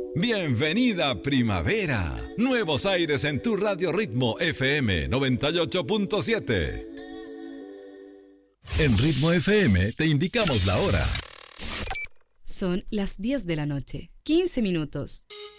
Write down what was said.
Bienvenida primavera. Nuevos aires en tu Radio Ritmo FM 98.7. En Ritmo FM te indicamos la hora. Son las 10 de la noche, 15 minutos.